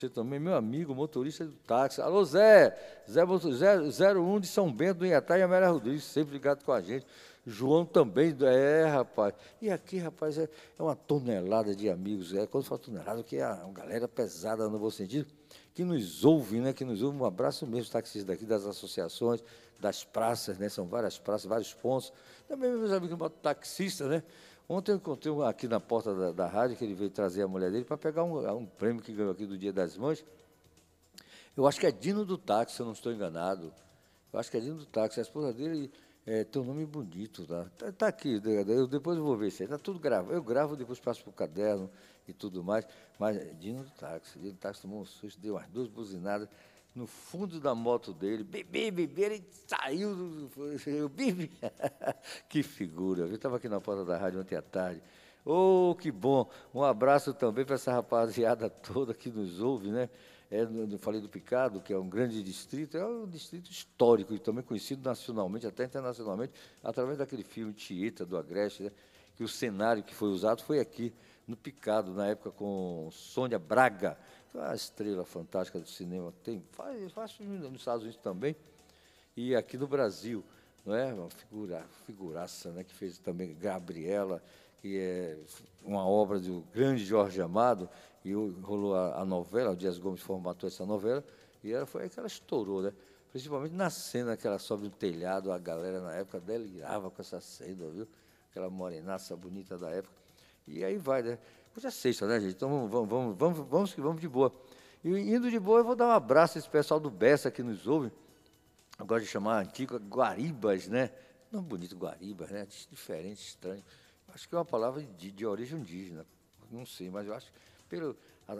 Você também, meu amigo, motorista do táxi. Alô, Zé! Zé 01 de São Bento, do Inhatá e Amélia Rodrigues, sempre ligado com a gente. João também, rapaz. E aqui, rapaz, é uma tonelada de amigos. Quando fala tonelada, que é uma galera pesada no bom sentido, que nos ouve, né? Que nos ouve. Um abraço mesmo, taxistas daqui, das associações, das praças, né? São várias praças, vários pontos. Também meus amigos taxistas, né? Ontem eu encontrei um aqui na porta da rádio, que ele veio trazer a mulher dele para pegar um prêmio que ganhou aqui do Dia das Mães. Eu acho que é Dino do Táxi, se eu não estou enganado. Eu acho que é Dino do Táxi. A esposa dele tem um nome bonito, tá? Tá aqui, depois eu vou ver isso aí. Está tudo gravado. Eu gravo, depois passo para o caderno e tudo mais. Mas Dino do Táxi. Dino do Táxi tomou um susto, deu umas duas buzinadas no fundo da moto dele. Bebê, ele saiu. Bibi. Que figura. Eu estava aqui na porta da rádio ontem à tarde. Oh, que bom. Um abraço também para essa rapaziada toda que nos ouve, né? Eu falei do Picado, que é um grande distrito, é um distrito histórico e também conhecido nacionalmente, até internacionalmente, através daquele filme Tieta, do Agreste, né, que o cenário que foi usado foi aqui, no Picado, na época com Sônia Braga, uma estrela fantástica do cinema, faz filme nos Estados Unidos também, e aqui no Brasil, não é? Uma figuraça, né, que fez também Gabriela, que é uma obra do grande Jorge Amado, e rolou a novela, o Dias Gomes formatou essa novela, e foi aí que ela estourou, né? Principalmente na cena que ela sobe no telhado, a galera na época delirava com essa cena, viu? Aquela morenaça bonita da época. E aí vai, né? Hoje é sexta, né, gente? Então vamos que vamos de boa. E indo de boa, eu vou dar um abraço a esse pessoal do Bessa que nos ouve. Eu gosto de chamar antigo Guaribas, né? Não bonito Guaribas, né? Diferente, estranho. Acho que é uma palavra de origem indígena. Não sei, mas eu acho pelo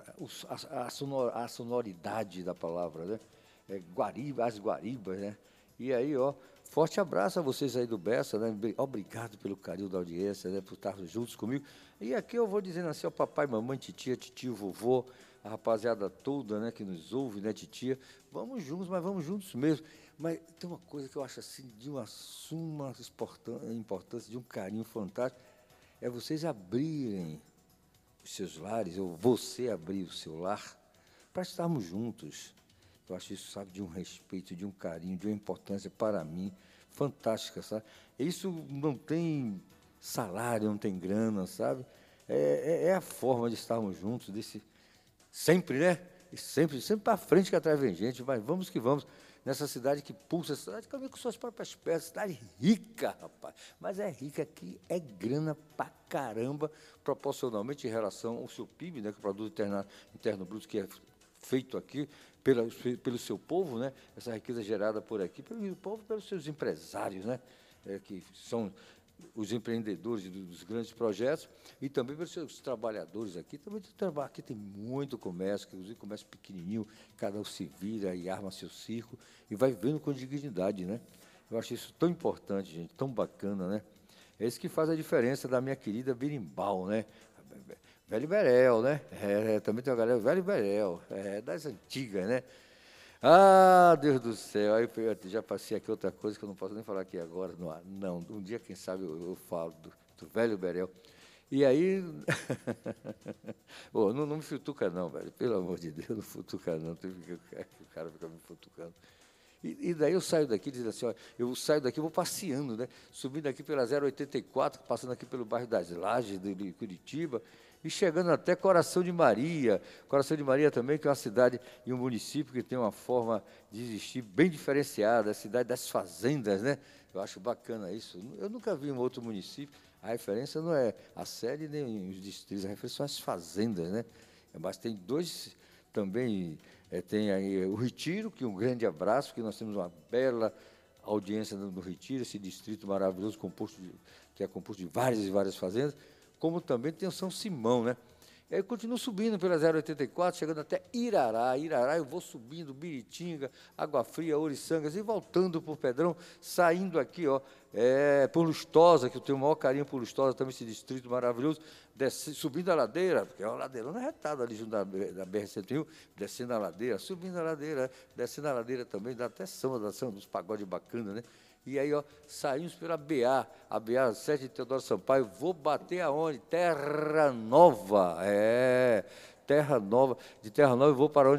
a sonoridade da palavra, né? As Guaribas, né? E aí, ó, forte abraço a vocês aí do Bessa, né? Obrigado pelo carinho da audiência, né? Por estar juntos comigo. E aqui eu vou dizendo assim, ó, papai, mamãe, titia, titio, vovô, a rapaziada toda, né, que nos ouve, né, titia, vamos juntos, mas vamos juntos mesmo. Mas tem uma coisa que eu acho assim, de uma suma importância, de um carinho fantástico, é vocês abrirem os seus lares, ou você abrir o seu lar, para estarmos juntos. Eu acho isso, sabe, de um respeito, de um carinho, de uma importância para mim, fantástica, sabe? Isso não tem salário, não tem grana, sabe? É a forma de estarmos juntos, sempre, né? E sempre para frente que atrás vem gente, mas vamos que vamos. Nessa cidade que pulsa, cidade que caminha com suas próprias pernas, cidade rica, rapaz. Mas é rica aqui, é grana pra caramba, proporcionalmente em relação ao seu PIB, né, que é o produto interno bruto, que é feito aqui pelo seu povo, né, essa riqueza gerada por aqui, pelo povo, pelos seus empresários, né, que são os empreendedores dos grandes projetos e também pelos seus trabalhadores aqui. Também aqui tem muito comércio, inclusive comércio pequenininho, cada um se vira e arma seu circo e vai vivendo com dignidade, né? Eu acho isso tão importante, gente, tão bacana, né? É isso que faz a diferença da minha querida Berimbau, né? Velho Berel, né? Também tem uma galera, Velho Berel, das antigas, né? Ah, Deus do céu, aí eu já passei aqui outra coisa que eu não posso nem falar aqui agora, não, um dia, quem sabe, eu falo do Velho Berel. E aí, oh, não me futuca não, velho, pelo amor de Deus, não futuca não, tem que o cara fica me futucando. E daí eu saio daqui, diz assim, ó, eu saio daqui, vou passeando, né? Subindo aqui pela 084, passando aqui pelo bairro das Lajes, de Curitiba, e chegando até Coração de Maria. Coração de Maria também, que é uma cidade e um município que tem uma forma de existir bem diferenciada, a cidade das fazendas, né? Eu acho bacana isso. Eu nunca vi um outro município, a referência não é a sede nem os distritos, a referência são as fazendas, né? Mas tem dois também... tem aí o Retiro, que é um grande abraço, porque nós temos uma bela audiência no Retiro, esse distrito maravilhoso, que é composto de várias e várias fazendas, como também tem o São Simão, né? E aí eu continuo subindo pela 084, chegando até Irará. Irará eu vou subindo, Biritinga, Água Fria, Ouriçangas, e voltando por Pedrão, saindo aqui, ó, por Lustosa, que eu tenho o maior carinho por Lustosa, também esse distrito maravilhoso, subindo a ladeira, porque é uma ladeirona retada ali junto da BR-101, descendo a ladeira, subindo a ladeira, descendo a ladeira também, dá até samba, dos pagodes bacanas, né? E aí, ó, saímos pela BA, a BA 7 de Teodoro Sampaio, vou bater aonde? Terra Nova, Terra Nova. De Terra Nova eu vou para onde?